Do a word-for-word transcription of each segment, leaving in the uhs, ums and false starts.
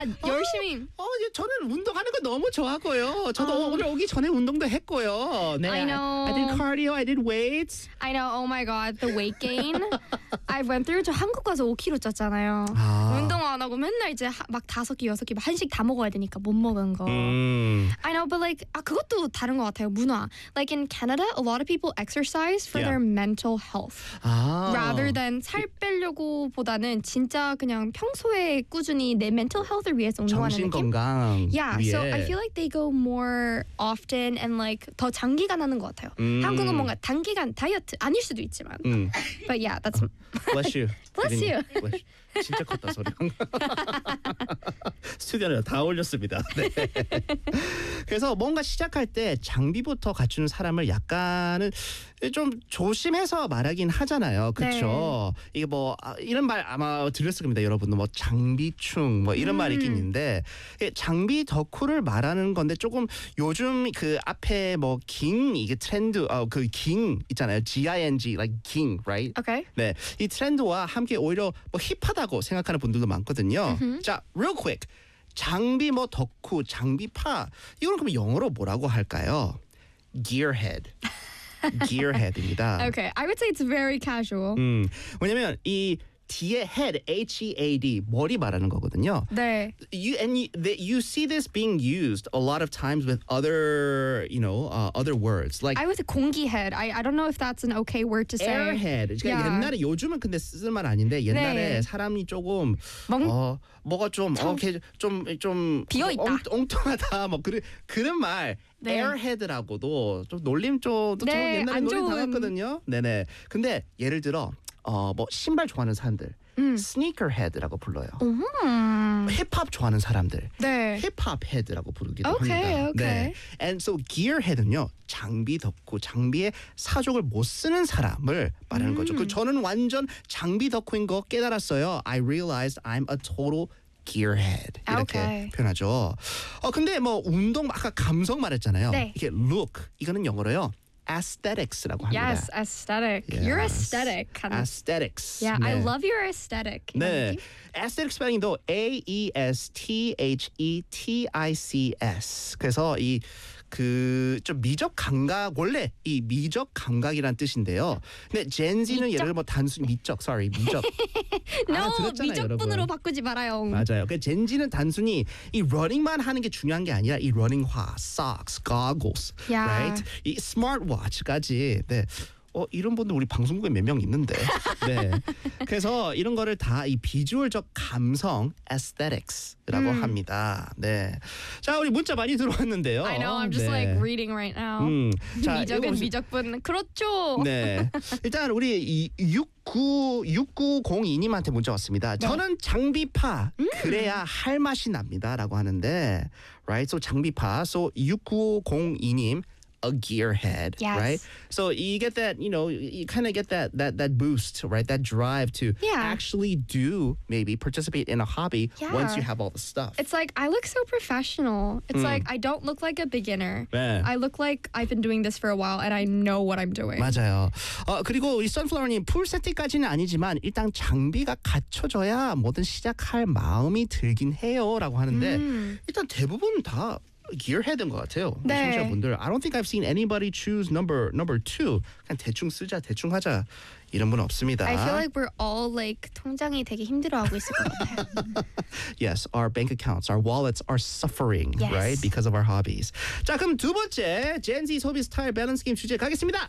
열심히. 어, 예, 저는 운동하는 거 너무 좋아하고요. 저도 어. 오늘 오기 전에 운동도 했고요. 네, I know. I did cardio, I did weights. I know. Oh my god, the weight gain. I went through. 저 한국 가서 오 킬로그램 쪘잖아요. 아. 운동 안 하고 맨날 이제 하- 막 다섯 개, 여섯 개, 막 한식 다 먹어야 되니까 못 먹은 거. 음. I know, but like 아 그것도 다른 것 같아요. 문화. Like in Canada, a lot of people exercise for Yeah. their mental health. 아. rather than 살 빼려고 보다는 진짜 그냥 평소에 꾸준히 내 mental health을 위해서 운동하는 정신 느낌? 건강 Yeah, 위해. so I feel like they go more often and like 더 장기간 하는 것 같아요. 음. 한국은 뭔가 단기간 다이어트 아닐 수도 있지만. 음. But yeah, that's Bless you. Bless you. Bless you. 진짜 컸다 소리. 스튜디오에 다 올렸습니다. 네. 그래서 뭔가 시작할 때 장비부터 갖추는 사람을 약간은 좀 조심해서 말하긴 하잖아요. 그렇죠? 이게 뭐 아, 이런 말 아마 들렸을 겁니다. 여러분도 뭐 장비충 뭐 이런 음. 말이 있긴 있는데 이게 장비 덕후를 말하는 건데 조금 요즘 그 앞에 뭐 깅 이게 트렌드 어그깅 있잖아요. G I N G like 깅, right? okay. 네, 이 트렌드와 함께 오히려 뭐 힙하다고 생각하는 분들도 많거든요. 자, real quick. 장비 뭐 덕후, 장비파. 이건 그럼 영어로 뭐라고 할까요? gearhead. gearhead입니다. Okay, I would say it's very casual. 음, 왜냐면 이 뒤에 head, H E A D 머리 말하는 거거든요. 네. You and you, the, you see this being used a lot of times with other, you know, uh, other words like I would say 공기head. I I don't know if that's an okay word to say. airhead. 그러니까 Yeah. 옛날에 요즘은 근데 쓰는 말 아닌데 옛날에 네. 사람이 조금 멍- 어 뭐가 좀어좀좀 비어있다. 엉뚱하다 뭐 그런 그런 말 네. airhead라고도 좀 놀림 좀또 네, 옛날에 안 놀림 좋은- 당했거든요. 네네. 근데 예를 들어 어 뭐 신발 좋아하는 사람들 음. sneakerhead라고 불러요. 음. 힙합 좋아하는 사람들 네. 힙합 헤드라고 부르기도 Okay, 합니다. okay. 네. And so gearhead는요. 장비 덕후, 장비의 사족을 못 쓰는 사람을 말하는 거죠. 그 저는 완전 장비 덕후인 거 깨달았어요. I realized I'm a total gearhead. 이렇게 Okay. 표현하죠. 어 근데 뭐 운동 아까 감성 말했잖아요. 네. 이게 look 이거는 영어로요. aesthetics라고 합니다. Yes, aesthetic. You're Yes. aesthetic. 한- aesthetics. Yeah, I 네. love your aesthetic. 이런 네, 느낌? aesthetic 스펠링도 A E S T H E T I C S. 그래서 이 그 좀 미적 감각 원래 이 미적 감각이란 뜻인데요. 근데 젠지는 예를 들어 뭐 단순히 미적, sorry 미적. No, 알아들었잖아요, 미적분으로 여러분. 바꾸지 말아요. 맞아요. 그 젠지는 단순히 이 러닝만 하는 게 중요한 게 아니라 이 러닝화, socks, goggles, 야. right? 이 스마트워치까지. 네. 어 이런 분들 우리 방송국에 몇 명 있는데. 네. 그래서 이런 거를 다 이 비주얼적 감성 aesthetics라고 음. 합니다. 네. 자, 우리 문자 많이 들어왔는데요. I know, I'm just 네. like reading right now. 음. 자, 미적은 읽어보세요. 미적분. 그렇죠. 네. 일단 우리 이 육구 육구공이 님한테 문자 왔습니다. 네. 저는 장비파 음. 그래야 할 맛이 납니다라고 하는데, right? So 장비파. So 육구공이 님 a gearhead, Yes. right? So you get that, you know, you kind of get that that that boost, right? That drive to Yeah. actually do maybe participate in a hobby once Yeah. you have all the stuff. It's like I look so professional. It's like I don't look like a beginner. 네. I look like I've been doing this for a while and I know what I'm doing. 맞아요. 어, 그리고 이 선플라워님 풀 세트까지는 아니지만 일단 장비가 갖춰져야 뭐든 시작할 마음이 들긴 해요라고 하는데 음. 일단 대부분 다 gearhead인 것 같아요. 네. 시청자분들. I don't think I've seen anybody choose number number two. 그냥 대충 쓰자, 대충 하자 이런 분 없습니다. I feel like we're all like 통장이 되게 힘들어하고 있을 것 같아요. Yes, our bank accounts, our wallets are suffering, Yes. right, because of our hobbies. 자, 그럼 두 번째 Gen Z 소비 스타일 밸런스 게임 주제 가겠습니다.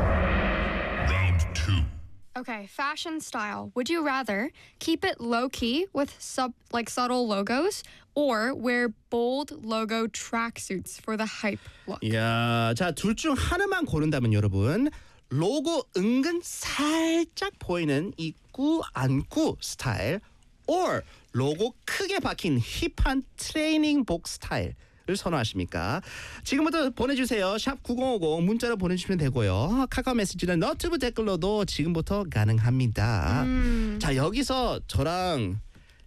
Round two. Okay, fashion style. Would you rather keep it low key with sub like subtle logos or wear bold logo tracksuits for the hype look? 이야, 자, 둘 중 하나만 고른다면 여러분 로고 은근 살짝 보이는 입구 안구 스타일 or 로고 크게 박힌 힙한 트레이닝복 스타일을 선호하십니까? 지금부터 보내주세요. 샵 구공오공 문자로 보내주시면 되고요. 카카오 메시지는 너튜브 댓글로도 지금부터 가능합니다. 음, 자, 여기서 저랑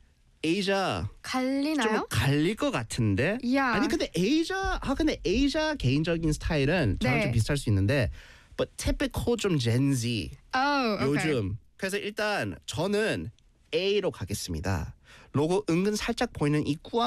에이자 좀 갈리나요? 갈릴 것 같은데. 야. 아니 근데 에이자 아 근데 에이자 개인적인 스타일은 저랑 네. 좀 비슷할 수 있는데, but typical 좀 Gen Z Oh, okay. 요즘. 그래서 일단 저는 A로 가겠습니다. 로고 은근 살짝 보이는 이 꾸